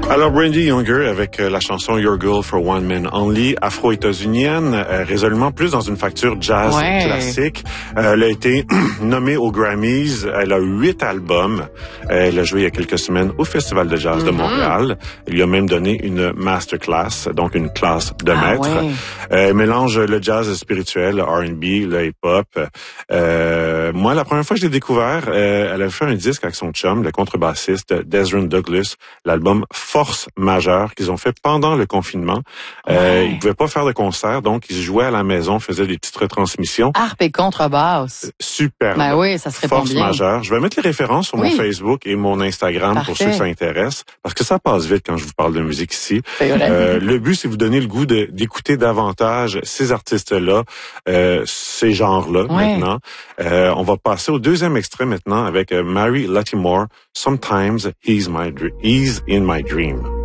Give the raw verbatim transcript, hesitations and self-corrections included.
Alors, Brandy Younger avec euh, la chanson Your Girl for One Man Only, afro-états-unienne, euh, résolument plus dans une facture jazz ouais. classique. Euh, elle a été nommée aux Grammys. Elle a huit albums. Euh, elle a joué il y a quelques semaines au Festival de jazz mm-hmm. de Montréal. Elle lui a même donné une masterclass, donc une classe de ah, maître. Ouais. Euh, elle mélange le jazz spirituel, le R and B, le hip-hop. Euh, moi, la première fois que je l'ai découvert, euh, elle avait fait un disque avec son chum, le contrebassiste Desron Douglas, l'album Force majeure qu'ils ont fait pendant le confinement. Ouais. Euh, ils pouvaient pas faire de concert, donc ils jouaient à la maison, faisaient des petites retransmissions. Harpe et contrebasse. Super. Ben oui, ça serait Force bien. majeure. Je vais mettre les références sur oui. mon Facebook et mon Instagram Parfait. Pour ceux que ça intéresse, parce que ça passe vite quand je vous parle de musique ici. C'est vrai. Euh, le but, c'est vous donner le goût de, d'écouter davantage ces artistes-là, euh, ces genres-là ouais. maintenant. Euh, on va passer au deuxième extrait maintenant avec euh, Mary Latimore. Sometimes he's my, he's in my dream.